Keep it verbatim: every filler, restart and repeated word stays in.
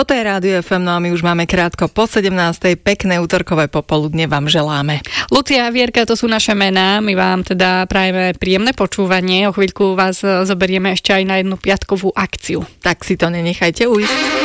Toto je Rádio ef em, no a my už máme krátko po sedemnástej. Pekné útorkové popoludne vám želáme. Lucia a Vierka, to sú naše mená. My vám teda prajeme príjemné počúvanie. O chvíľku vás zoberieme ešte aj na jednu piatkovú akciu. Tak si to nenechajte ujsť.